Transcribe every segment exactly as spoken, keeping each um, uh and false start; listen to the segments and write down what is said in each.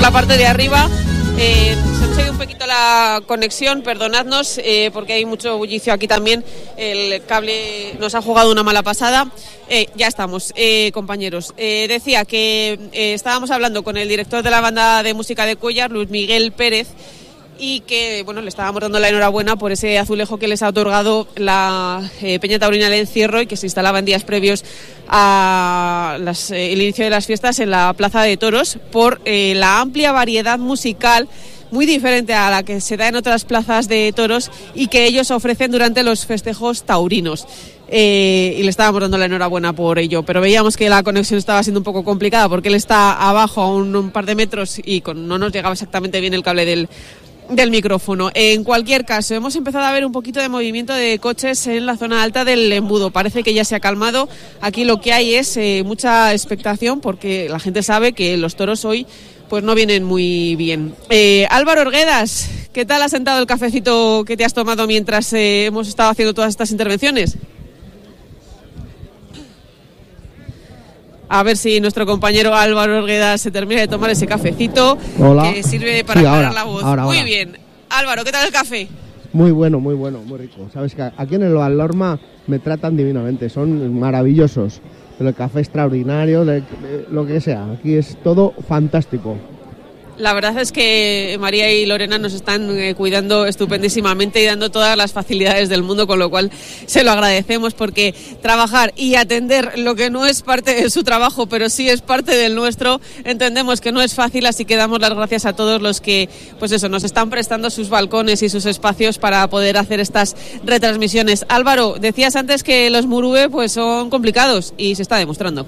la parte de arriba. Eh, se nos ha ido un poquito la conexión, perdonadnos, eh, porque hay mucho bullicio aquí también. El cable nos ha jugado una mala pasada. Eh, ya estamos, eh, compañeros. Eh, decía que eh, estábamos hablando con el director de la banda de música de Cuéllar, Luis Miguel Pérez, y que, bueno, le estábamos dando la enhorabuena por ese azulejo que les ha otorgado la eh, Peña Taurina del Encierro y que se instalaba en días previos a las, eh, el inicio de las fiestas en la Plaza de Toros por eh, la amplia variedad musical, muy diferente a la que se da en otras plazas de toros y que ellos ofrecen durante los festejos taurinos. Eh, y le estábamos dando la enhorabuena por ello, pero veíamos que la conexión estaba siendo un poco complicada porque él está abajo a un, un par de metros y con, no nos llegaba exactamente bien el cable del del micrófono. En cualquier caso, hemos empezado a ver un poquito de movimiento de coches en la zona alta del embudo. Parece que ya se ha calmado. Aquí lo que hay es eh, mucha expectación porque la gente sabe que los toros hoy pues no vienen muy bien. Eh, Álvaro Orguedas, ¿qué tal ha sentado el cafecito que te has tomado mientras eh, hemos estado haciendo todas estas intervenciones? A ver si nuestro compañero Álvaro Orguedas se termina de tomar ese cafecito. Hola. Que sirve para sí, aclarar ahora, la voz. Ahora, muy ahora. bien. Álvaro, ¿qué tal el café? Muy bueno, muy bueno, muy rico. Sabes que aquí en el Valorma me tratan divinamente, son maravillosos. Pero el café extraordinario, lo que sea. Aquí es todo fantástico. La verdad es que María y Lorena nos están eh, cuidando estupendísimamente y dando todas las facilidades del mundo, con lo cual se lo agradecemos, porque trabajar y atender lo que no es parte de su trabajo, pero sí es parte del nuestro, entendemos que no es fácil, así que damos las gracias a todos los que, pues eso, nos están prestando sus balcones y sus espacios para poder hacer estas retransmisiones. Álvaro, decías antes que los Murube pues son complicados y se está demostrando.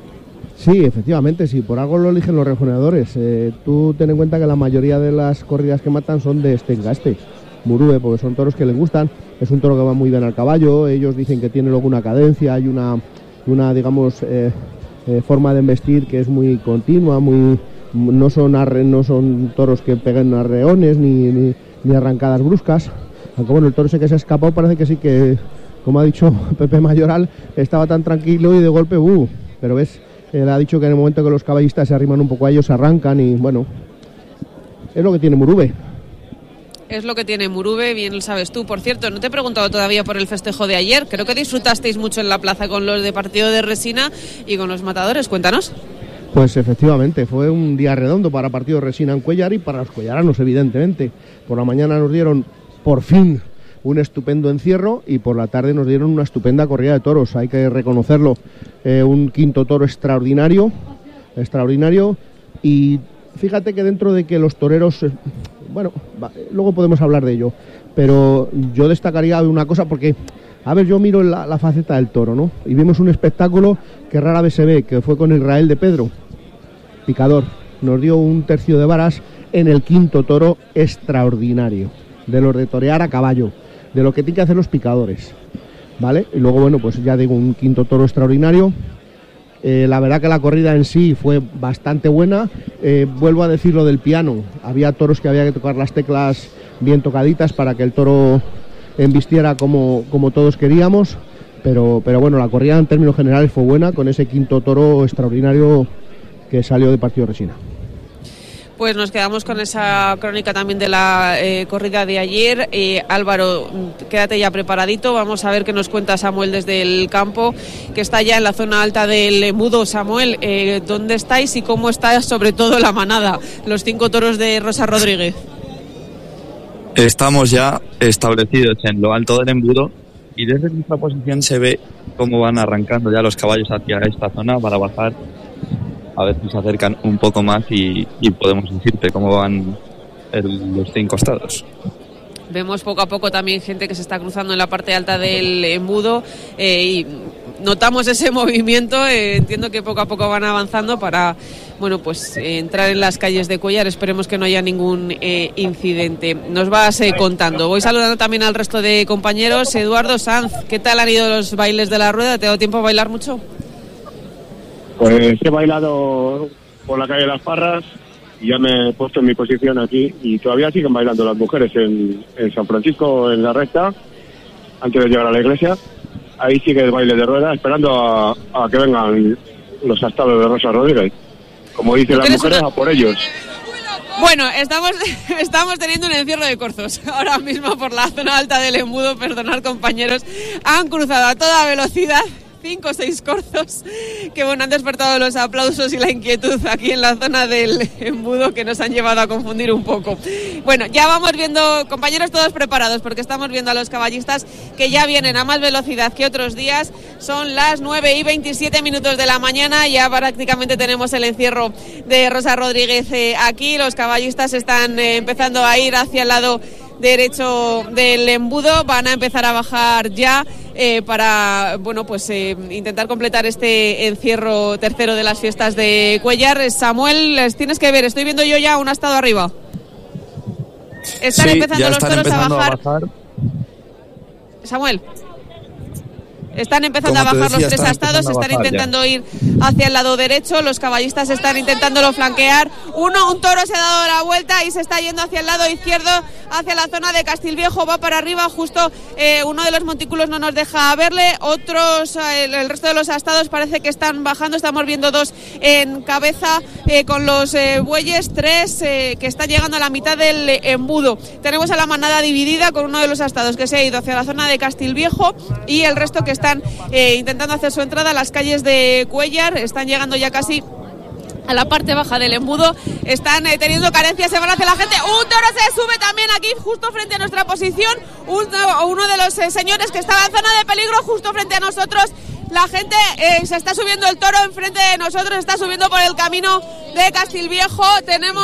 Sí, efectivamente, sí, por algo lo eligen los rejoneadores. Eh, tú ten en cuenta que la mayoría de las corridas que matan son de este engaste, Murube, porque son toros que les gustan. Es un toro que va muy bien al caballo, ellos dicen que tiene luego una cadencia, hay una, una digamos, eh, eh, forma de embestir que es muy continua, muy no son, arre, no son toros que peguen arreones ni, ni, ni arrancadas bruscas. Aunque bueno, el toro ese que se ha escapado parece que sí que, como ha dicho Pepe Mayoral, estaba tan tranquilo y de golpe, ¡uh! Pero ves... Él ha dicho que en el momento que los caballistas se arriman un poco a ellos, se arrancan y, bueno, es lo que tiene Murube. Es lo que tiene Murube, bien lo sabes tú. Por cierto, no te he preguntado todavía por el festejo de ayer. Creo que disfrutasteis mucho en la plaza con los de partido de Resina y con los matadores. Cuéntanos. Pues efectivamente, fue un día redondo para partido de Resina en Cuéllar y para los cuellaranos, evidentemente. Por la mañana nos dieron, por fin, un estupendo encierro y por la tarde nos dieron una estupenda corrida de toros, hay que reconocerlo. Eh, un quinto toro extraordinario, extraordinario y fíjate que dentro de que los toreros, eh, bueno, va, luego podemos hablar de ello, pero yo destacaría una cosa porque, a ver, yo miro la, la faceta del toro, ¿no? Y vimos un espectáculo que rara vez se ve, que fue con Israel de Pedro, picador, nos dio un tercio de varas en el quinto toro extraordinario, de los de torear a caballo, de lo que tienen que hacer los picadores, ¿vale? Y luego, bueno, pues ya digo, un quinto toro extraordinario. Eh, la verdad que la corrida en sí fue bastante buena. Eh, vuelvo a decir lo del piano. Había toros que había que tocar las teclas bien tocaditas para que el toro embistiera como, como todos queríamos. Pero, pero bueno, la corrida en términos generales fue buena, con ese quinto toro extraordinario que salió de partido de Resina. Pues nos quedamos con esa crónica también de la eh, corrida de ayer. Eh, Álvaro, quédate ya preparadito. Vamos a ver qué nos cuenta Samuel desde el campo, que está ya en la zona alta del embudo. Samuel, eh, ¿dónde estáis y cómo está sobre todo la manada, los cinco toros de Rosa Rodríguez? Estamos ya establecidos en lo alto del embudo y desde nuestra posición se ve cómo van arrancando ya los caballos hacia esta zona para bajar. A ver si se acercan un poco más y, y podemos decirte cómo van el, los cinco estados. Vemos poco a poco también gente que se está cruzando en la parte alta del embudo eh, y notamos ese movimiento. Eh, entiendo que poco a poco van avanzando para, bueno, pues eh, entrar en las calles de Cuéllar. Esperemos que no haya ningún eh, incidente. Nos vas eh, contando. Voy saludando también al resto de compañeros. Eduardo Sanz, ¿qué tal han ido los bailes de la rueda? ¿Te ha dado tiempo a bailar mucho? Pues he bailado por la calle de Las Parras y ya me he puesto en mi posición aquí y todavía siguen bailando las mujeres en, en San Francisco, en la recta, antes de llegar a la iglesia. Ahí sigue el baile de rueda, esperando a, a que vengan los astados de Rosa Rodríguez. Como dicen las mujeres, una... a por ellos. Bueno, estamos, estamos teniendo un encierro de corzos ahora mismo por la zona alta del embudo. Perdonad, compañeros, han cruzado a toda velocidad cinco o seis corzos que bueno, han despertado los aplausos y la inquietud aquí en la zona del embudo, que nos han llevado a confundir un poco. Bueno, ya vamos viendo, compañeros, todos preparados, porque estamos viendo a los caballistas que ya vienen a más velocidad que otros días. Son las nueve y veintisiete minutos de la mañana, ya prácticamente tenemos el encierro de Rosa Rodríguez eh, aquí. Los caballistas están eh, empezando a ir hacia el lado derecho del embudo, van a empezar a bajar ya eh, para bueno pues eh, intentar completar este encierro tercero de las fiestas de Cuéllar. Samuel, les tienes que ver, estoy viendo yo ya un astado arriba. Están sí, empezando los están toros empezando a bajar. a bajar. Samuel. Están empezando Como a bajar decía, los tres están astados, empezando a están bajar intentando ya. ir hacia el lado derecho, los caballistas están intentándolo flanquear. Uno, un toro se ha dado la vuelta y se está yendo hacia el lado izquierdo, hacia la zona de Castilviejo, va para arriba, justo eh, uno de los montículos no nos deja verle, otros, eh, el, el resto de los astados parece que están bajando, estamos viendo dos en cabeza eh, con los eh, bueyes, tres eh, que están llegando a la mitad del eh, embudo. Tenemos a la manada dividida con uno de los astados que se ha ido hacia la zona de Castilviejo y el resto que están eh, intentando hacer su entrada a las calles de Cuéllar, están llegando ya casi a la parte baja del embudo, están eh, teniendo carencias, se van hacia la gente. Un toro se sube también aquí justo frente a nuestra posición, uno, uno de los eh, señores que estaba en zona de peligro justo frente a nosotros. La gente eh, se está subiendo, el toro enfrente de nosotros está subiendo por el camino de Castilviejo. Tenemos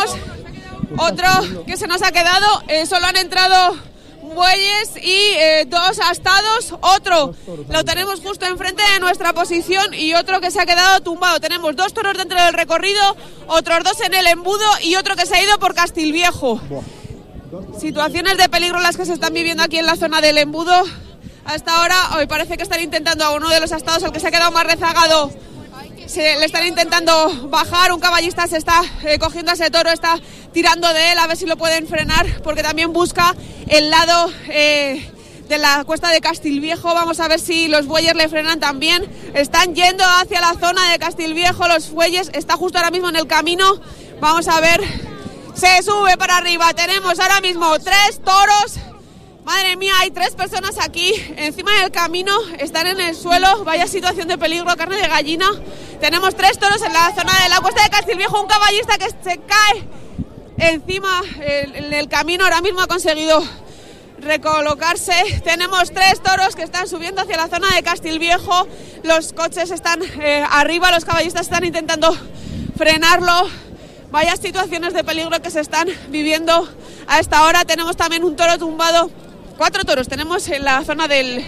otro que se nos ha quedado, eh, solo han entrado bueyes y eh, dos astados, otro lo tenemos justo enfrente de nuestra posición y otro que se ha quedado tumbado. Tenemos dos toros dentro del recorrido, otros dos en el embudo y otro que se ha ido por Castilviejo. Situaciones de peligro las que se están viviendo aquí en la zona del embudo. Hasta ahora hoy parece que están intentando a uno de los astados, el que se ha quedado más rezagado, se le están intentando bajar. Un caballista se está eh, cogiendo a ese toro, está tirando de él a ver si lo pueden frenar, porque también busca el lado eh, de la cuesta de Castilviejo. Vamos a ver si los bueyes le frenan también. Están yendo hacia la zona de Castilviejo los bueyes, está justo ahora mismo en el camino. Vamos a ver, se sube para arriba. Tenemos ahora mismo tres toros. Madre mía, hay tres personas aquí encima del camino, están en el suelo, vaya situación de peligro, carne de gallina. Tenemos tres toros en la zona de la cuesta de Castilviejo, un caballista que se cae encima en el camino, ahora mismo ha conseguido recolocarse. Tenemos tres toros que están subiendo hacia la zona de Castilviejo, los coches están eh, arriba, los caballistas están intentando frenarlo. Vaya situaciones de peligro que se están viviendo a esta hora. Tenemos también un toro tumbado. Cuatro toros tenemos en la zona del,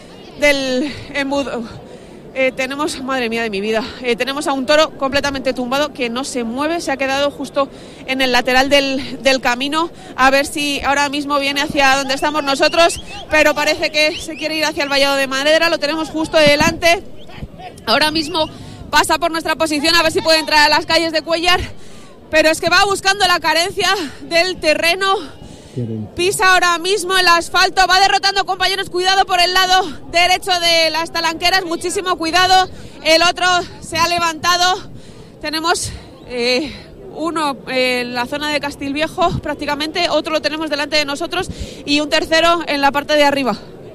del embudo. Eh, tenemos, madre mía de mi vida, eh, tenemos a un toro completamente tumbado que no se mueve, se ha quedado justo en el lateral del, del camino. A ver si ahora mismo viene hacia donde estamos nosotros, pero parece que se quiere ir hacia el Vallado de Madera. Lo tenemos justo delante. Ahora mismo pasa por nuestra posición a ver si puede entrar a las calles de Cuéllar, pero es que va buscando la carencia del terreno. Pisa ahora mismo el asfalto, va derrotando, compañeros, cuidado por el lado derecho de las talanqueras, muchísimo cuidado. El otro se ha levantado. Tenemos eh, uno en la zona de Castilviejo prácticamente, otro lo tenemos delante de nosotros y un tercero en la parte de arriba.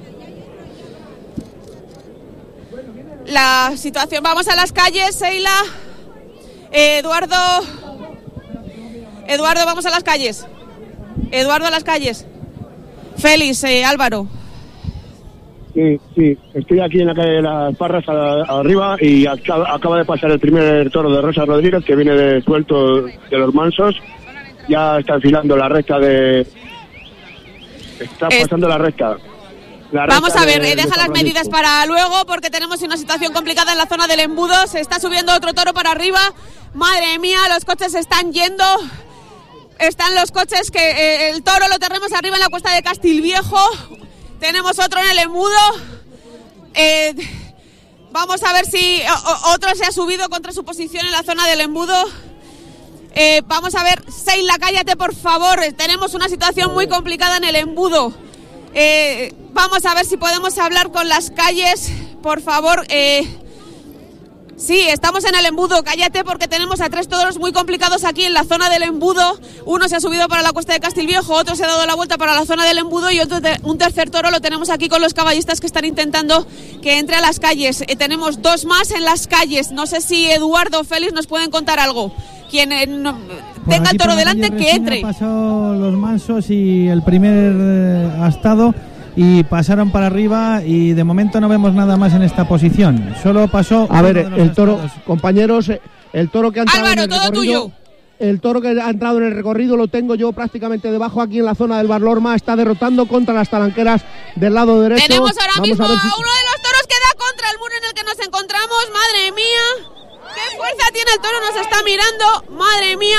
La situación, vamos a las calles, Seila, eh, Eduardo, Eduardo, vamos a las calles. Eduardo, a las calles. Félix, eh, Álvaro. Sí, sí, estoy aquí en la calle de las Parras a, a arriba y acaba, acaba de pasar el primer toro de Rosa Rodríguez, que viene de suelto de los mansos. Ya está enfilando la recta de... Está eh, pasando la recta. La recta vamos a ver, de, eh, deja de las medidas para luego, porque tenemos una situación complicada en la zona del embudo. Se está subiendo otro toro para arriba. Madre mía, los coches se están yendo. Están los coches que eh, el toro lo tenemos arriba en la cuesta de Castilviejo. Tenemos otro en el embudo. Eh, vamos a ver si o, otro se ha subido contra su posición en la zona del embudo. Eh, vamos a ver, Seila, cállate por favor. Tenemos una situación muy complicada en el embudo. Eh, vamos a ver si podemos hablar con las calles, por favor. Eh, Sí, estamos en el embudo, cállate porque tenemos a tres toros muy complicados aquí en la zona del embudo. Uno se ha subido para la cuesta de Castilviejo, otro se ha dado la vuelta para la zona del embudo y otro te- un tercer toro lo tenemos aquí con los caballistas que están intentando que entre a las calles. Eh, tenemos dos más en las calles, no sé si Eduardo o Félix nos pueden contar algo. Quien eh, no, tenga el toro delante, que entre. Pasó los mansos y el primer eh, astado y pasaron para arriba y de momento no vemos nada más en esta posición. Solo pasó... A ver, el toro, astados. compañeros, el toro que ha entrado Álvaro, en el todo recorrido, tuyo. El toro que ha entrado en el recorrido lo tengo yo prácticamente debajo aquí en la zona del Barlorma, está derrotando contra las talanqueras del lado derecho. Tenemos ahora Vamos mismo a, a, ver si... a uno de los toros que da contra el muro en el que nos encontramos. Madre mía, qué fuerza tiene el toro, nos está mirando. Madre mía,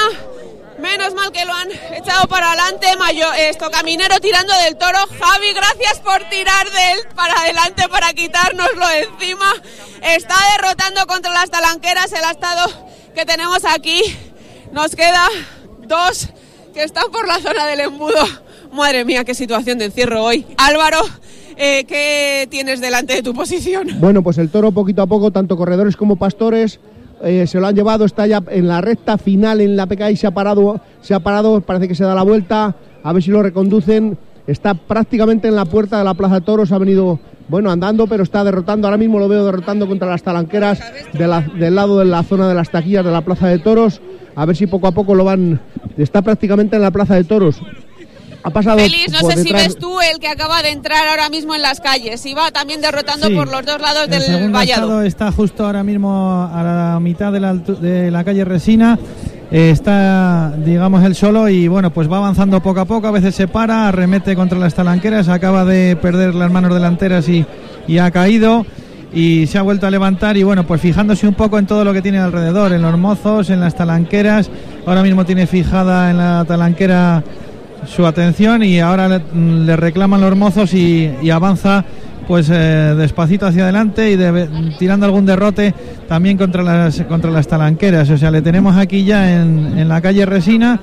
menos mal que lo han echado para adelante. Mayo, esto, Caminero tirando del toro. Javi, gracias por tirar de él para adelante para quitárnoslo de encima. Está derrotando contra las talanqueras el astado que tenemos aquí. Nos queda dos que están por la zona del embudo. Madre mía, qué situación de encierro hoy. Álvaro, eh, ¿qué tienes delante de tu posición? Bueno, pues el toro poquito a poco, tanto corredores como pastores, eh, se lo han llevado, está ya en la recta final en la P K I, se ha parado, se ha parado, parece que se da la vuelta, a ver si lo reconducen. Está prácticamente en la puerta de la Plaza de Toros, ha venido, bueno, andando, pero está derrotando, ahora mismo lo veo derrotando contra las talanqueras de la, del lado de la zona de las taquillas de la Plaza de Toros. A ver si poco a poco lo van... Está prácticamente en la Plaza de Toros. Ha pasado... Félix, no sé detrás... si ves tú el que acaba de entrar ahora mismo en las calles. Y va también derrotando Sí, por los dos lados el del segundo vallado. estado está justo ahora mismo a la mitad de la, altu- de la calle Resina. Eh, está, digamos, él solo y bueno, pues va avanzando poco a poco. A veces se para, arremete contra las talanqueras, acaba de perder las manos delanteras y, y ha caído. Y se ha vuelto a levantar y bueno, pues fijándose un poco en todo lo que tiene alrededor, en los mozos, en las talanqueras. Ahora mismo tiene fijada en la talanquera su atención y ahora le, le reclaman los mozos y, y avanza pues eh, despacito hacia adelante y de, tirando algún derrote también contra las contra las talanqueras. O sea, le tenemos aquí ya en, en la calle Resina,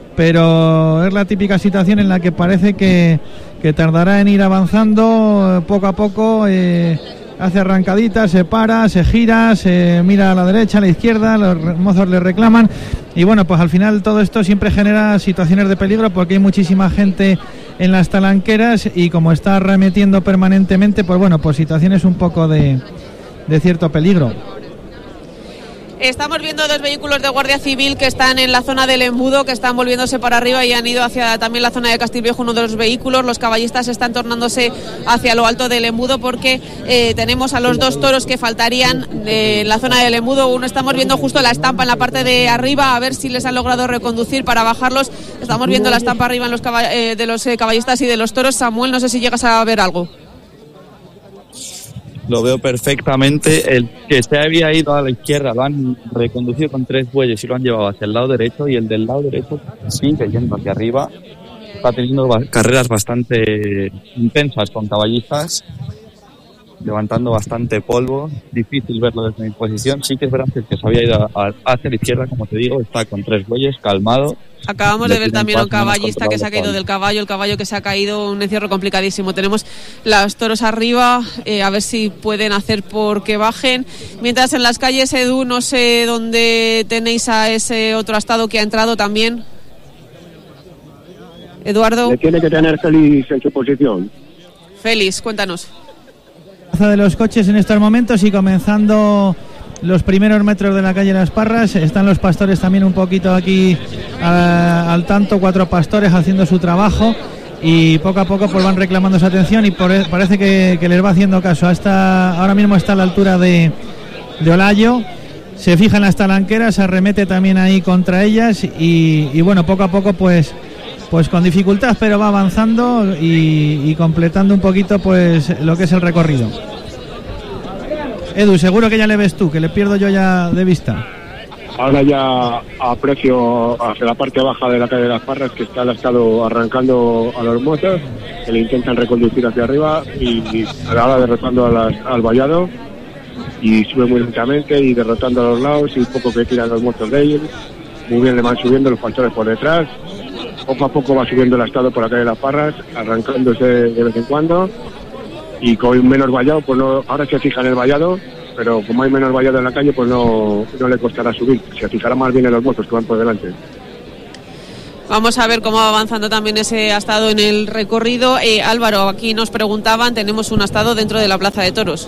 pero es la típica situación en la que parece que, que tardará en ir avanzando eh, poco a poco. Eh, hace arrancaditas, se para, se gira, se mira a la derecha, a la izquierda, los mozos le reclaman y bueno, pues al final todo esto siempre genera situaciones de peligro porque hay muchísima gente en las talanqueras y como está arremetiendo permanentemente, pues bueno, pues situaciones un poco de, de cierto peligro. Estamos viendo dos vehículos de Guardia Civil que están en la zona del embudo, que están volviéndose para arriba y han ido hacia también la zona de Castilviejo, uno de los vehículos. Los caballistas están tornándose hacia lo alto del embudo porque eh, tenemos a los dos toros que faltarían eh, en la zona del embudo. Uno estamos viendo justo la estampa en la parte de arriba, a ver si les han logrado reconducir para bajarlos. Estamos viendo la estampa arriba en los caball- eh, de los eh, caballistas y de los toros. Samuel, no sé si llegas a ver algo. Lo veo perfectamente. El que se había ido a la izquierda lo han reconducido con tres bueyes y lo han llevado hacia el lado derecho, y el del lado derecho sigue yendo hacia arriba. Está teniendo ba- carreras bastante intensas con caballistas, levantando bastante polvo. Difícil verlo desde mi posición. Sí que es verdad que el que se había ido a- hacia la izquierda, como te digo, está con tres bueyes, calmado. Acabamos de ver también a un caballista que se ha caído del del caballo, el caballo que se ha caído, un encierro complicadísimo. Tenemos los toros arriba, eh, a ver si pueden hacer por que bajen. Mientras en las calles, Edu, no sé dónde tenéis a ese otro astado que ha entrado también. Eduardo. Le tiene que tener Félix en su posición. Félix, cuéntanos. Plaza de los coches en estos momentos y comenzando los primeros metros de la calle Las Parras. Están los pastores también un poquito aquí a, al tanto, cuatro pastores haciendo su trabajo y poco a poco pues van reclamando su atención y por, parece que, que les va haciendo caso. Hasta ahora mismo está a la altura de, de Olayo, se fija en las talanqueras, se arremete también ahí contra ellas y, y bueno, poco a poco pues pues con dificultad, pero va avanzando y, y completando un poquito pues lo que es el recorrido. Edu, seguro que ya le ves tú, que le pierdo yo ya de vista. Ahora ya aprecio hacia la parte baja de la calle de Las Parras, que está el estado arrancando a los mozos, que le intentan reconducir hacia arriba y, y ahora derrotando a las, al vallado, y sube muy lentamente y derrotando a los lados y poco que tiran los mozos de ellos. Muy bien le van subiendo los pastores por detrás. Poco a poco va subiendo el estado por la calle de Las Parras, arrancándose de vez en cuando y con menos vallado, pues no, ahora se fija en el vallado pero como hay menos vallado en la calle, pues no, no le costará subir. Se fijará más bien en los mozos que van por delante. Vamos a ver cómo va avanzando también ese astado en el recorrido. Eh, Álvaro, aquí nos preguntaban, tenemos un astado dentro de la Plaza de Toros.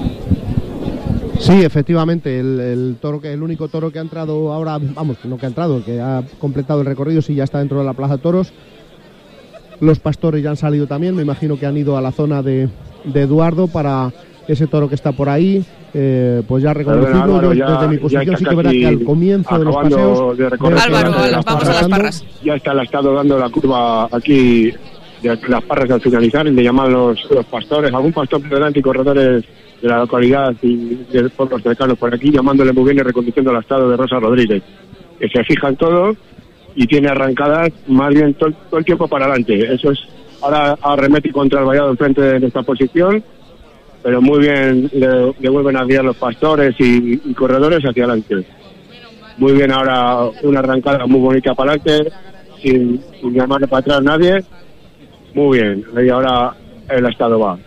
Sí, efectivamente, el, el toro que el único toro que ha entrado ahora, vamos, no que ha entrado, que ha completado el recorrido, sí ya está dentro de la Plaza de Toros. Los pastores ya han salido también, me imagino que han ido a la zona de, de Eduardo para ese toro que está por ahí, eh, pues ya reconocido. Yo ya, desde mi posición sí que verá que al comienzo de los paseos... De Álvaro, vamos a las Parras. Ya está el estado dando la curva aquí de las Parras al finalizar, le llaman los, los pastores, algún pastor por delante y corredores de la localidad y de pueblos cercanos por aquí, llamándole muy bien y reconduciendo el estado de Rosa Rodríguez, que se fijan todo y tiene arrancadas más bien todo, todo el tiempo para adelante. Eso es, ahora arremete contra el vallado enfrente de esta posición, pero muy bien le, le vuelven a guiar los pastores y, y corredores hacia adelante. Muy bien ahora una arrancada muy bonita para adelante, sin, sin llamarle para atrás nadie. Muy bien, y ahora el estado va.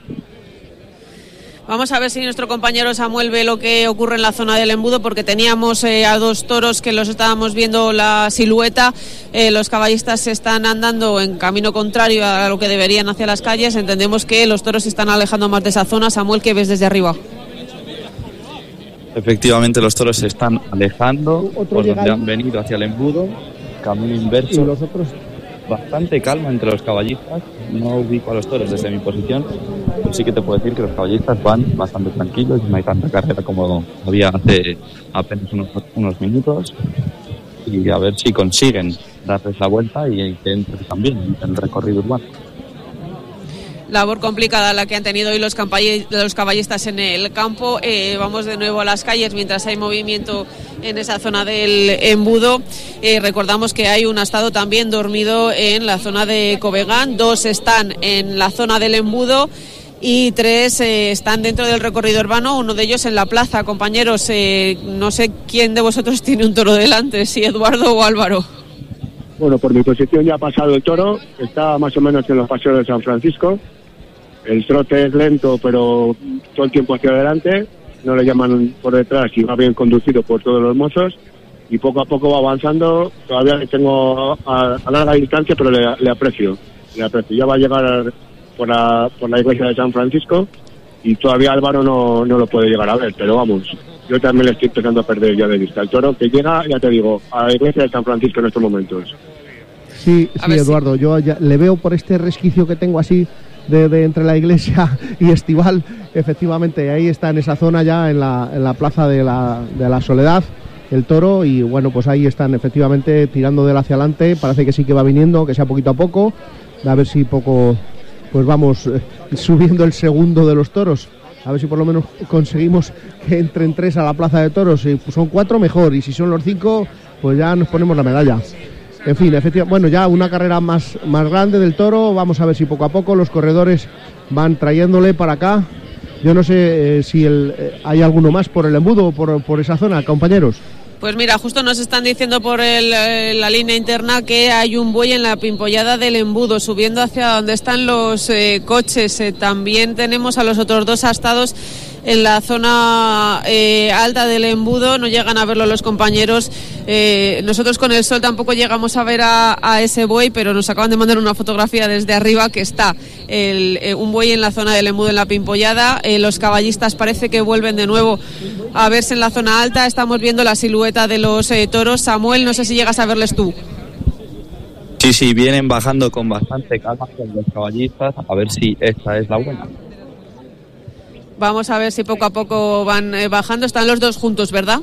Vamos a ver si nuestro compañero Samuel ve lo que ocurre en la zona del embudo, porque teníamos eh, a dos toros que los estábamos viendo la silueta. Eh, los caballistas se están andando en camino contrario a lo que deberían hacia las calles. Entendemos que los toros se están alejando más de esa zona. Samuel, ¿qué ves desde arriba? Efectivamente, los toros se están alejando por donde han venido hacia el embudo, camino inverso. Y los otros... Bastante calma entre los caballistas. No ubico a los toros desde mi posición, pero sí que te puedo decir que los caballistas van bastante tranquilos y no hay tanta carrera como había hace apenas unos, unos minutos. Y a ver si consiguen darles la vuelta y que entren también en el recorrido urbano. Labor complicada la que han tenido hoy los, los caballistas en el campo. Eh, vamos de nuevo a las calles mientras hay movimiento en esa zona del embudo. Eh, recordamos que hay un astado también dormido en la zona de Covegán, dos están en la zona del embudo y tres eh, están dentro del recorrido urbano, uno de ellos en la plaza. Compañeros, eh, no sé quién de vosotros tiene un toro delante, si Eduardo o Álvaro. Bueno, por mi posición ya ha pasado el toro, está más o menos en los paseos de San Francisco. El trote es lento, pero todo el tiempo hacia adelante, no le llaman por detrás y va bien conducido por todos los mozos y poco a poco va avanzando. Todavía le tengo a, a larga distancia, pero le, le aprecio, le aprecio. Ya va a llegar por la, por la iglesia de San Francisco y todavía Álvaro no, no lo puede llegar a ver, pero vamos, yo también le estoy empezando a perder ya de vista. El toro que llega, ya te digo, a la iglesia de San Francisco en estos momentos. Sí, sí, Eduardo, si... yo ya le veo por este resquicio que tengo así De, de entre la iglesia y Estival, efectivamente ahí está en esa zona ya en la, en la plaza de la, de la Soledad el toro y bueno, pues ahí están efectivamente tirando de él hacia adelante. Parece que sí que va viniendo, que sea poquito a poco, a ver si poco pues vamos eh, subiendo el segundo de los toros, a ver si por lo menos conseguimos que entren tres a la plaza de toros. Si son cuatro mejor y si son los cinco pues ya nos ponemos la medalla. En fin, efectivamente, bueno, ya una carrera más, más grande del toro. Vamos a ver si poco a poco los corredores van trayéndole para acá. Yo no sé eh, si el, eh, hay alguno más por el embudo o por, por esa zona, compañeros. Pues mira, justo nos están diciendo por el, eh, la línea interna que hay un buey en la pimpollada del embudo, subiendo hacia donde están los eh, coches. Eh, también tenemos a los otros dos astados en la zona eh, alta del embudo, no llegan a verlo los compañeros. Eh, nosotros con el sol tampoco llegamos a ver a, a ese buey, pero nos acaban de mandar una fotografía desde arriba que está el, eh, un buey en la zona del embudo en la pimpollada. Eh, los caballistas parece que vuelven de nuevo a verse en la zona alta. Estamos viendo la silueta de los eh, toros. Samuel, no sé si llegas a verles tú. Sí, sí, vienen bajando con bastante calma con los caballistas, a ver si esta es la buena. Vamos a ver si poco a poco van eh, bajando. Están los dos juntos, ¿verdad?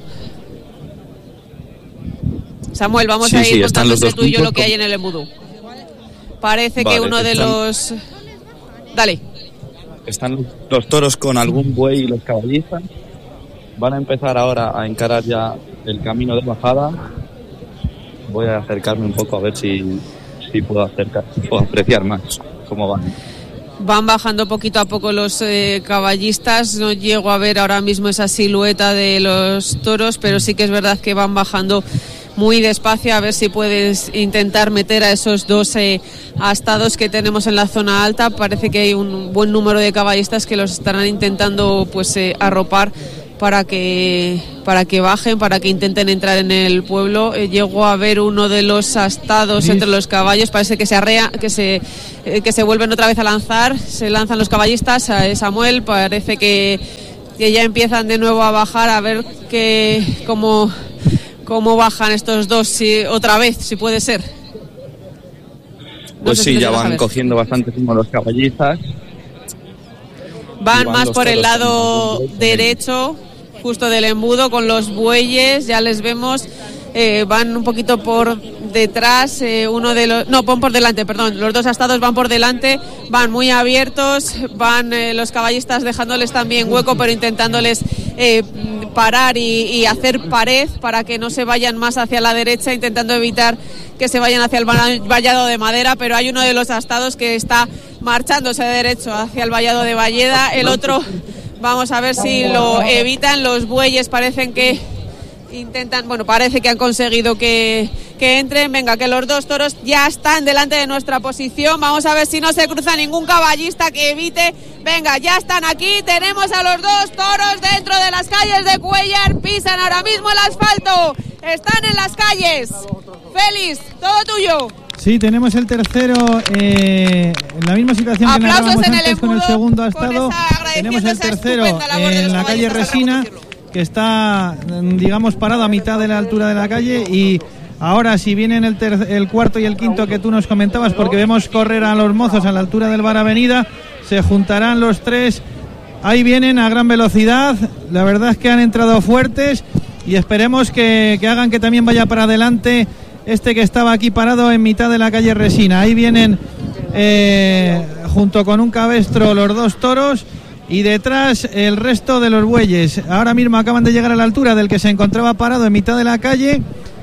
Samuel, vamos sí, a ir sí, contándote tú y yo lo que hay en el embudo. Parece vale, que uno de están... los... Dale. Están los toros con algún buey y los caballistas. Van a empezar ahora a encarar ya el camino de bajada. Voy a acercarme un poco a ver si, si puedo acercar, puedo apreciar más cómo van. Van bajando poquito a poco los eh, caballistas. No llego a ver ahora mismo esa silueta de los toros, pero sí que es verdad que van bajando muy despacio, a ver si puedes intentar meter a esos dos eh, astados que tenemos en la zona alta. Parece que hay un buen número de caballistas que los estarán intentando pues eh, arropar para que para que bajen, para que intenten entrar en el pueblo. Eh, llegó a ver uno de los astados sí. entre los caballos, parece que se arrea, que se eh, que se vuelven otra vez a lanzar, se lanzan los caballistas, eh, Samuel, parece que, que ya empiezan de nuevo a bajar, a ver que cómo, cómo bajan estos dos, si, otra vez, si puede ser. No pues sí, si ya van cogiendo bastante ritmo los caballistas. Van más por el lado derecho, justo del embudo, con los bueyes, ya les vemos, eh, van un poquito por detrás, eh, uno de los, no, van por delante, perdón, los dos astados van por delante, van muy abiertos, van eh, los caballistas dejándoles también hueco, pero intentándoles eh, parar y, y hacer pared para que no se vayan más hacia la derecha, intentando evitar que se vayan hacia el vallado de Madera, pero hay uno de los astados que está marchándose de derecho hacia el vallado de Valleda, el otro vamos a ver si lo evitan, los bueyes parecen que intentan, bueno, parece que han conseguido que, que entren, venga, que los dos toros ya están delante de nuestra posición, vamos a ver si no se cruza ningún caballista que evite, venga, ya están aquí, tenemos a los dos toros dentro de las calles de Cuéllar, pisan ahora mismo el asfalto, están en las calles. Félix, todo tuyo. Sí, tenemos el tercero eh, en la misma situación que narrábamos antes con el segundo astado. Tenemos el tercero en la calle Resina, que está, digamos, parado a mitad de la altura de la calle. Y ahora, si vienen el, ter- el cuarto y el quinto que tú nos comentabas, porque vemos correr a los mozos a la altura del Bar Avenida, se juntarán los tres. Ahí vienen a gran velocidad. La verdad es que han entrado fuertes y esperemos que, que hagan que también vaya para adelante este que estaba aquí parado en mitad de la calle Resina. Ahí vienen eh, junto con un cabestro los dos toros y detrás el resto de los bueyes. Ahora mismo acaban de llegar a la altura del que se encontraba parado en mitad de la calle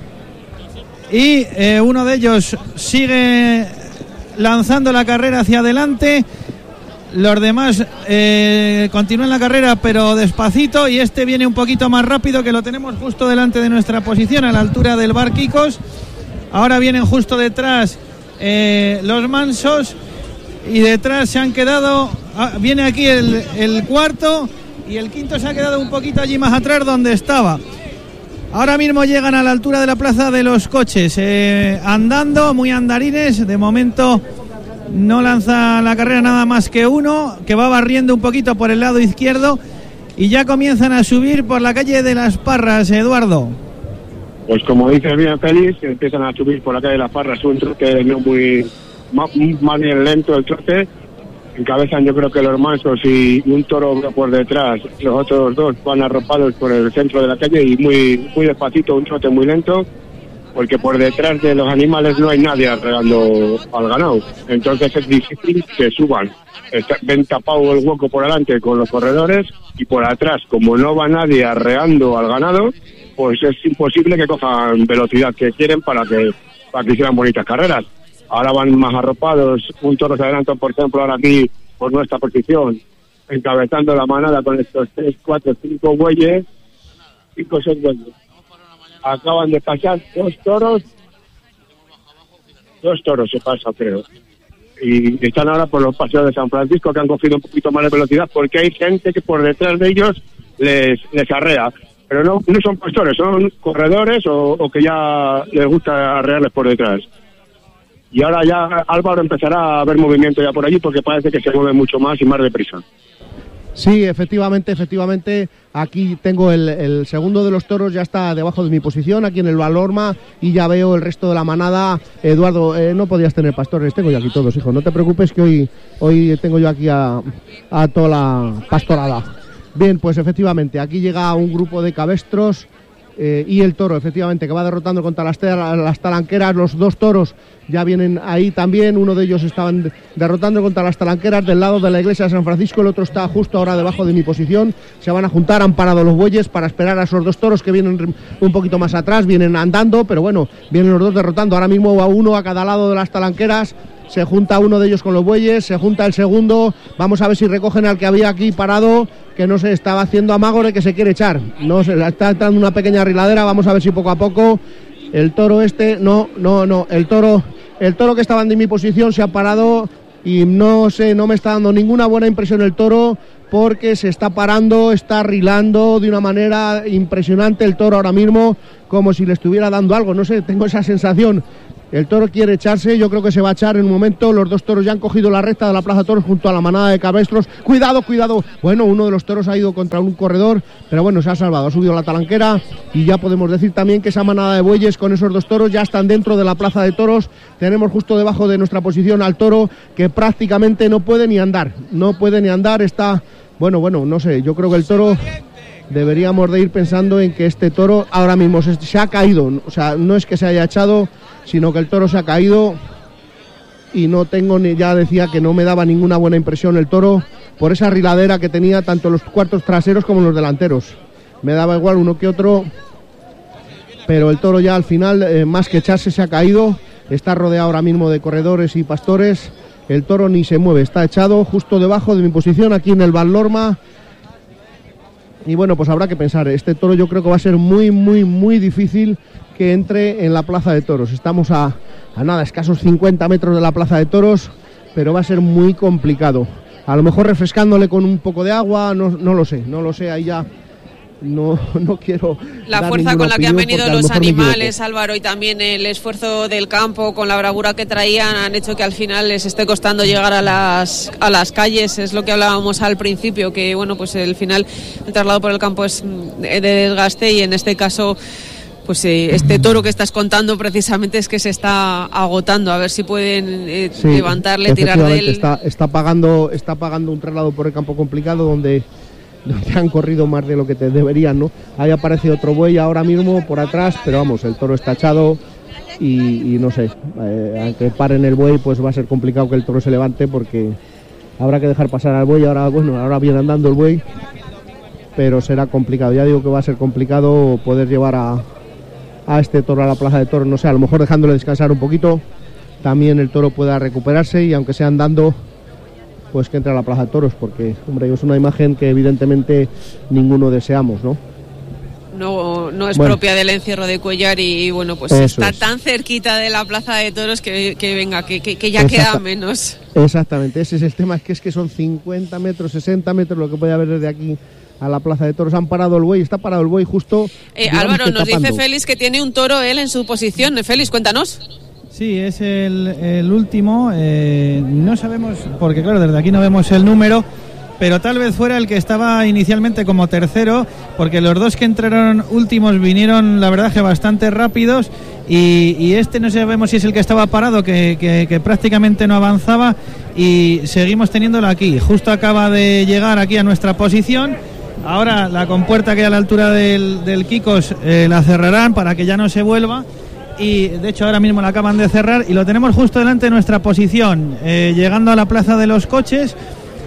y eh, uno de ellos sigue lanzando la carrera hacia adelante. Los demás eh, continúan la carrera pero despacito, y este viene un poquito más rápido, que lo tenemos justo delante de nuestra posición a la altura del Bar Quicos. Ahora vienen justo detrás eh, los mansos, y detrás se han quedado, ah, viene aquí el, el cuarto, y el quinto se ha quedado un poquito allí más atrás donde estaba. Ahora mismo llegan a la altura de la plaza de los coches, eh, andando, muy andarines. De momento no lanza la carrera nada más que uno, que va barriendo un poquito por el lado izquierdo, y ya comienzan a subir por la calle de las Parras, Eduardo. Pues como dices bien, Félix, empiezan a subir por la calle de las Parras, un trote no muy, más, más bien lento el trote. Encabezan yo creo que los mansos y un toro por detrás. Los otros dos van arropados por el centro de la calle y muy, muy despacito, un trote muy lento, porque por detrás de los animales no hay nadie arreando al ganado. Entonces es difícil que suban. Está, ven tapado el hueco por delante con los corredores, y por atrás, como no va nadie arreando al ganado, pues es imposible que cojan velocidad que quieren para que, para que hicieran bonitas carreras. Ahora van más arropados, un toro se adelanta, por ejemplo, ahora aquí por nuestra posición, encabezando la manada con estos tres, cuatro, cinco bueyes, cinco, seis bueyes. Acaban de pasar dos toros, dos toros se pasa, creo. Y están ahora por los paseos de San Francisco, que han cogido un poquito más de velocidad, porque hay gente que por detrás de ellos les, les arrea. Pero no, no son pastores, son corredores o, o que ya les gusta arrearles por detrás. Y ahora ya Álvaro empezará a ver movimiento ya por allí, porque parece que se mueve mucho más y más deprisa. Sí, efectivamente, efectivamente, aquí tengo el, el segundo de los toros, ya está debajo de mi posición, aquí en el Valorma, y ya veo el resto de la manada. Eduardo, eh, no podías tener pastores, tengo yo aquí todos, hijo, no te preocupes que hoy, hoy tengo yo aquí a, a toda la pastorada. Bien, pues efectivamente, aquí llega un grupo de cabestros eh, y el toro, efectivamente, que va derrotando contra las, las talanqueras. Los dos toros ya vienen ahí también, uno de ellos estaban derrotando contra las talanqueras del lado de la iglesia de San Francisco, el otro está justo ahora debajo de mi posición. Se van a juntar, han parado los bueyes para esperar a esos dos toros que vienen un poquito más atrás, vienen andando, pero bueno, vienen los dos derrotando. Ahora mismo a uno a cada lado de las talanqueras. Se junta uno de ellos con los bueyes, se junta el segundo. Vamos a ver si recogen al que había aquí parado, que no se estaba haciendo amago de que se quiere echar. No, se está entrando una pequeña riladera. Vamos a ver si poco a poco el toro este, no, no, no, el toro, el toro que estaba en mi posición se ha parado y no sé, no me está dando ninguna buena impresión el toro, porque se está parando, está rilando de una manera impresionante el toro ahora mismo, como si le estuviera dando algo, no sé, tengo esa sensación. El toro quiere echarse, yo creo que se va a echar en un momento. Los dos toros ya han cogido la recta de la Plaza de Toros junto a la manada de cabestros. Cuidado, cuidado. Bueno, uno de los toros ha ido contra un corredor, pero bueno, se ha salvado, ha subido la talanquera, y ya podemos decir también que esa manada de bueyes con esos dos toros ya están dentro de la Plaza de Toros. Tenemos justo debajo de nuestra posición al toro que prácticamente no puede ni andar, no puede ni andar, está, bueno, bueno, no sé, yo creo que el toro... Deberíamos de ir pensando en que este toro ahora mismo se, se ha caído, o sea, no es que se haya echado, sino que el toro se ha caído, y no tengo ni, ya decía que no me daba ninguna buena impresión el toro por esa riladera que tenía tanto los cuartos traseros como los delanteros. Me daba igual uno que otro, pero el toro ya al final, eh, más que echarse, se ha caído, está rodeado ahora mismo de corredores y pastores, el toro ni se mueve, está echado justo debajo de mi posición aquí en el Vallorma. Y bueno, pues habrá que pensar, este toro yo creo que va a ser muy, muy, muy difícil que entre en la Plaza de Toros. Estamos a, a nada, escasos cincuenta metros de la Plaza de Toros, pero va a ser muy complicado. A lo mejor refrescándole con un poco de agua, no, no lo sé, no lo sé, ahí ya no, no quiero... La fuerza con la que han venido los animales, Álvaro, y también el esfuerzo del campo con la bravura que traían, han hecho que al final les esté costando llegar a las a las calles. Es lo que hablábamos al principio, que bueno, pues el final, el traslado por el campo es de desgaste, y en este caso, pues eh, este toro que estás contando precisamente es que se está agotando. A ver si pueden eh, sí, levantarle, tirar de él. Está, está, pagando, está pagando un traslado por el campo complicado donde... donde han corrido más de lo que te deberían, ¿no? Ahí aparece otro buey ahora mismo por atrás, pero vamos, el toro está echado y, y no sé, eh, aunque paren el buey, pues va a ser complicado que el toro se levante, porque habrá que dejar pasar al buey. Ahora, bueno, ahora viene andando el buey, pero será complicado, ya digo que va a ser complicado poder llevar a, a este toro a la Plaza de Toros, no sé, a lo mejor dejándole descansar un poquito, también el toro pueda recuperarse, y aunque sea andando, pues que entre a la Plaza de Toros, porque, hombre, es una imagen que evidentemente ninguno deseamos, ¿no? No, no es bueno, propia del encierro de Cuéllar, y bueno, pues está es. tan cerquita de la Plaza de Toros que, que venga, que, que, que ya Exacta, queda menos. Exactamente, ese es el tema, es que, es que son cincuenta metros, sesenta metros lo que puede haber desde aquí a la Plaza de Toros. Han parado el buey, está parado el buey justo... Eh, Álvaro, nos tapando. Dice Félix que tiene un toro él en su posición. Félix, cuéntanos. Sí, es el, el último, eh, no sabemos, porque claro, desde aquí no vemos el número, pero tal vez fuera el que estaba inicialmente como tercero, porque los dos que entraron últimos vinieron, la verdad, que bastante rápidos, y, y este no sabemos si es el que estaba parado, que, que, que prácticamente no avanzaba, y seguimos teniéndolo aquí. Justo acaba de llegar aquí a nuestra posición. Ahora la compuerta que hay a la altura del, del Kikos eh, la cerrarán para que ya no se vuelva, y de hecho ahora mismo la acaban de cerrar, y lo tenemos justo delante de nuestra posición, eh, llegando a la Plaza de los Coches.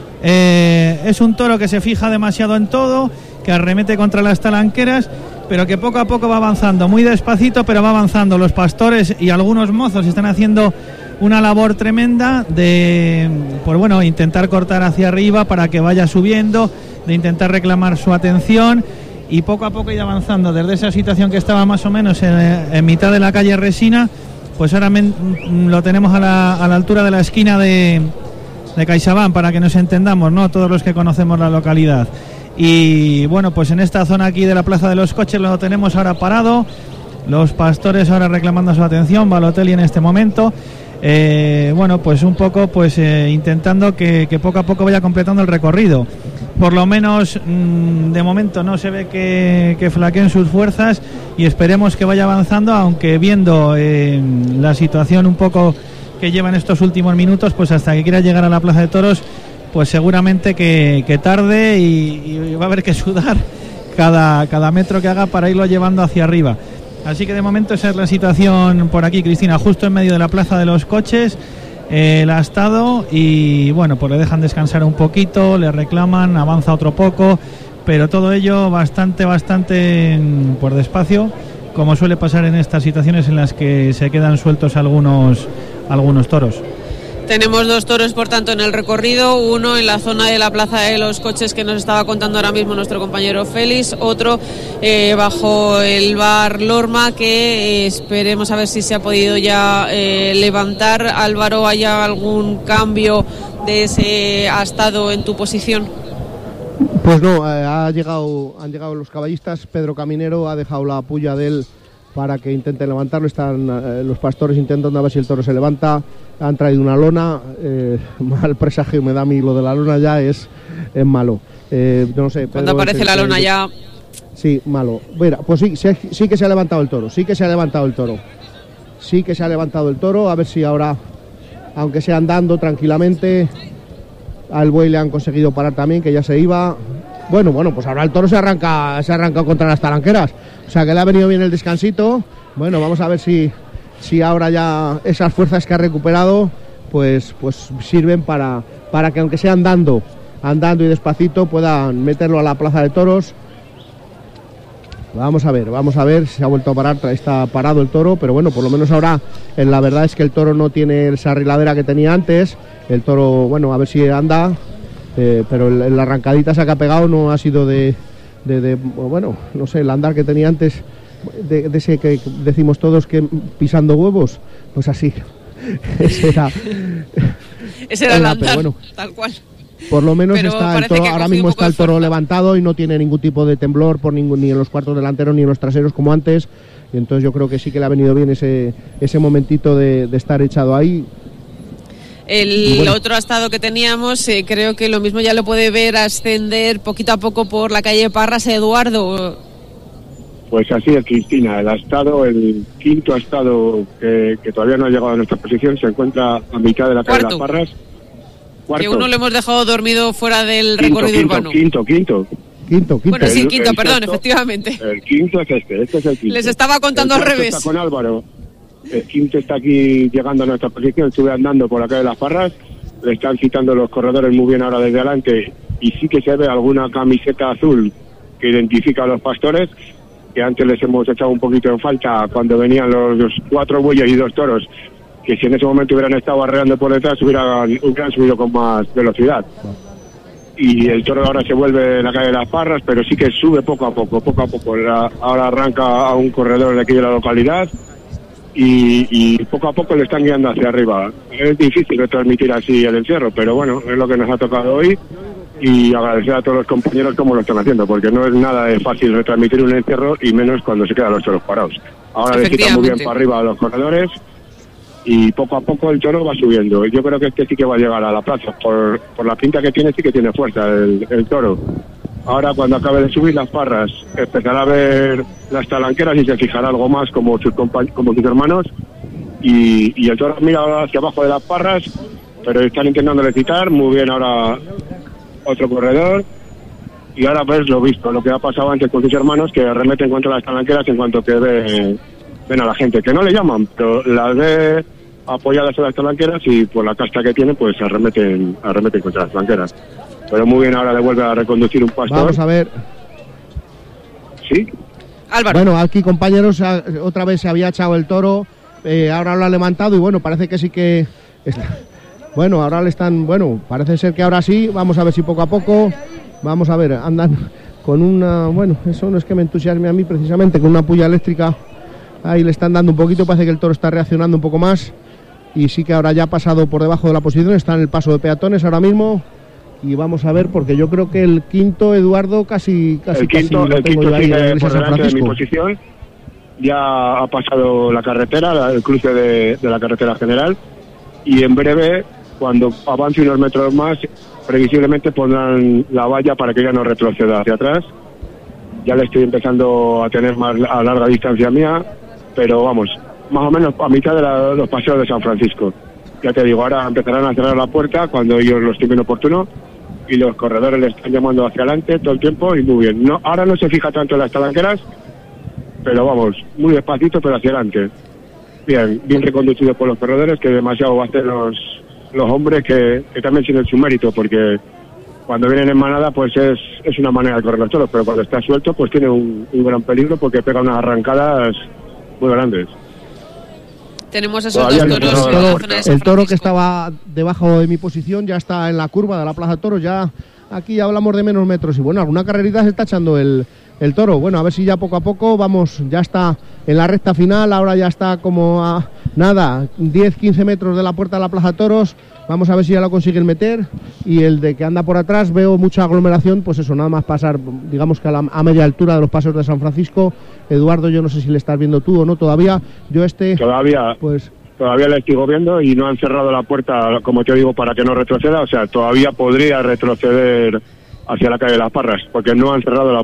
Eh, es un toro que se fija demasiado en todo, que arremete contra las talanqueras, pero que poco a poco va avanzando, muy despacito, pero va avanzando. Los pastores y algunos mozos están haciendo una labor tremenda de, pues bueno, intentar cortar hacia arriba para que vaya subiendo, de intentar reclamar su atención, y poco a poco ir avanzando desde esa situación que estaba más o menos en, en mitad de la calle Resina, pues ahora men, lo tenemos a la, a la altura de la esquina de, de CaixaBank, para que nos entendamos, ¿no?, todos los que conocemos la localidad. Y bueno, pues en esta zona aquí de la Plaza de los Coches lo tenemos ahora parado, los pastores ahora reclamando su atención, Balotelli en este momento. Eh, bueno, pues un poco pues eh, intentando que, que poco a poco vaya completando el recorrido. Por lo menos mmm, de momento no se ve que, que flaqueen sus fuerzas, y esperemos que vaya avanzando, aunque viendo eh, la situación un poco que lleva en estos últimos minutos, pues hasta que quiera llegar a la Plaza de Toros, pues seguramente que, que tarde, y, y va a haber que sudar cada, cada metro que haga para irlo llevando hacia arriba. Así que de momento esa es la situación por aquí, Cristina, justo en medio de la Plaza de los Coches. Eh, él ha estado, y bueno, pues le dejan descansar un poquito, le reclaman, avanza otro poco, pero todo ello bastante, bastante por despacio, como suele pasar en estas situaciones en las que se quedan sueltos algunos, algunos toros. Tenemos dos toros, por tanto, en el recorrido, uno en la zona de la Plaza de los Coches que nos estaba contando ahora mismo nuestro compañero Félix, otro eh, bajo el bar Lorma, que eh, esperemos a ver si se ha podido ya eh, levantar. Álvaro, ¿hay algún cambio de ese astado en tu posición? Pues no, eh, ha llegado, han llegado los caballistas. Pedro Caminero ha dejado la puya de él para que intenten levantarlo. Están eh, los pastores intentando a ver si el toro se levanta. Han traído una lona. Eh, mal presagio me da a mí lo de la lona, ya es, es malo. Eh, no sé. Cuando Pedro, aparece el, la lona el, ya... Sí, malo. Mira, pues sí, sí, sí que se ha levantado el toro. Sí que se ha levantado el toro. Sí que se ha levantado el toro. A ver si ahora, aunque sea andando tranquilamente, al buey le han conseguido parar también, que ya se iba. Bueno, bueno, pues ahora el toro se arranca, se ha arrancado contra las talanqueras. O sea que le ha venido bien el descansito. Bueno, vamos a ver si, si ahora ya esas fuerzas que ha recuperado, pues, pues sirven para, para que aunque sea andando, andando y despacito, puedan meterlo a la plaza de toros. Vamos a ver, vamos a ver si ha vuelto a parar, está parado el toro, pero bueno, por lo menos ahora eh, la verdad es que el toro no tiene esa riladera que tenía antes. El toro, bueno, a ver si anda. Eh, pero el, la arrancadita esa que ha pegado no ha sido de, de, de, bueno, no sé, el andar que tenía antes, de, de ese que decimos todos que pisando huevos, pues así. ese era, ese era el andar, bueno, tal cual. Por lo menos pero está el toro, ahora mismo está el toro levantado y no tiene ningún tipo de temblor por ningún, ni en los cuartos delanteros ni en los traseros como antes. Y entonces yo creo que sí que le ha venido bien ese, ese momentito de, de estar echado ahí. El bueno. otro astado que teníamos, eh, creo que lo mismo ya lo puede ver ascender poquito a poco por la calle Parras, Eduardo. Pues así es, Cristina. El astado, el quinto astado que, que todavía no ha llegado a nuestra posición, se encuentra a mitad de la calle Cuarto. Las Parras. Cuarto. Que uno lo hemos dejado dormido fuera del Quinto, recorrido quinto, urbano. Quinto, quinto, Quinto, quinto. Bueno, sí, El- quinto, el perdón, sexto, efectivamente. El quinto es este, este es el quinto. Les estaba contando El al sexto revés. Está con Álvaro. El quinto está aquí llegando a nuestra posición. Estuve andando por la calle de Las Parras. Le están citando los corredores muy bien ahora desde adelante. Y sí que se ve alguna camiseta azul que identifica a los pastores, que antes les hemos echado un poquito en falta cuando venían los, los cuatro bueyes y dos toros, que si en ese momento hubieran estado arreando por detrás hubieran, hubieran subido con más velocidad. Y el toro ahora se vuelve en la calle de Las Parras, pero sí que sube poco a poco, poco a poco. La- ahora arranca a un corredor de aquí de la localidad y, y poco a poco le están guiando hacia arriba. Es difícil retransmitir así el encierro, pero bueno, es lo que nos ha tocado hoy y agradecer a todos los compañeros cómo lo están haciendo, porque no es nada de fácil retransmitir un encierro y menos cuando se quedan los toros parados. Ahora le quitan muy bien Efectivamente. para arriba a los corredores y poco a poco el toro va subiendo. Yo creo que este sí que va a llegar a la plaza. Por, por la pinta que tiene, sí que tiene fuerza el, el toro. Ahora, cuando acabe de subir Las Parras, empezará a ver las talanqueras y se fijará algo más como sus, compa- como sus hermanos. Y, y el toro mira ahora hacia abajo de Las Parras, pero están intentándole citar. Muy bien ahora otro corredor. Y ahora ves lo visto, lo que ha pasado antes con sus hermanos, que arremeten contra las talanqueras en cuanto que ve, ven a la gente. Que no le llaman, pero las ve apoyadas a las talanqueras y por la casta que tienen, pues arremeten, arremeten contra las talanqueras. Pero muy bien, ahora le vuelve a reconducir un pastor. Vamos a ver. ¿Sí? Álvaro. Bueno, aquí compañeros, a- otra vez se había echado el toro, eh, ahora lo ha levantado y bueno, parece que sí que está. Bueno, ahora le están, bueno, parece ser que ahora sí, vamos a ver si poco a poco, vamos a ver, andan con una, bueno, eso no es que me entusiasme a mí precisamente, con una puya eléctrica, ahí le están dando un poquito, parece que el toro está reaccionando un poco más y sí que ahora ya ha pasado por debajo de la posición, está en el paso de peatones ahora mismo. Y vamos a ver, porque yo creo que el quinto, Eduardo, casi casi, el quinto, casi lo el tengo quinto yo ahí en la sigue iglesia por San delante de mi Francisco. posición. Ya ha pasado la carretera, la- el cruce de, de la carretera general. Y en breve, cuando avance unos metros más, previsiblemente pondrán la valla para que ya no retroceda hacia atrás. Ya le estoy empezando a tener más a larga distancia mía, pero vamos, más o menos a mitad de la- los paseos de San Francisco. Ya te digo, ahora empezarán a cerrar la puerta cuando ellos lo estimen oportuno y los corredores le están llamando hacia adelante todo el tiempo y muy bien. No, ahora no se fija tanto en las talanqueras, pero vamos, muy despacito pero hacia adelante. Bien, bien reconducido por los corredores, que demasiado va a hacer los, los hombres que, que también tienen su mérito, porque cuando vienen en manada pues es, es una manera de correr los toros, pero cuando está suelto pues tiene un, un gran peligro porque pega unas arrancadas muy grandes. tenemos esos Todavía dos no, toros no, en no, la no, zona de San El toro que Francisco. estaba debajo de mi posición ya está en la curva de la Plaza Toros, ya aquí ya hablamos de menos metros y bueno, alguna carrerita se está echando el, el toro. Bueno, a ver si ya poco a poco vamos, ya está en la recta final, ahora ya está como a nada, diez quince metros de la puerta de la Plaza Toros. Vamos a ver si ya lo consiguen meter. Y el de que anda por atrás, veo mucha aglomeración, pues eso, nada más pasar, digamos que a, la, a media altura de los pasos de San Francisco. Eduardo, yo no sé si le estás viendo tú o no todavía. Yo este, Todavía, pues todavía le sigo viendo y no han cerrado la puerta, como te digo, para que no retroceda. O sea, todavía podría retroceder hacia la calle de las Parras, porque no han cerrado la